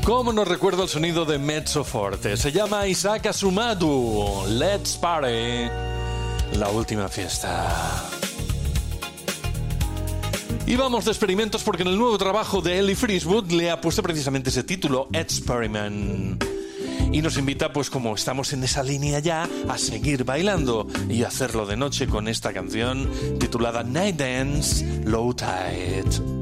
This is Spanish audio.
¿Cómo nos recuerda el sonido de Mezzoforte? Se llama Isaac Asumadu. Let's Party. La última fiesta. Y vamos de experimentos porque en el nuevo trabajo de Ellie Friswood le ha puesto precisamente ese título, Experiment. Y nos invita, pues como estamos en esa línea ya, a seguir bailando y hacerlo de noche con esta canción titulada Night Dance Low Tide.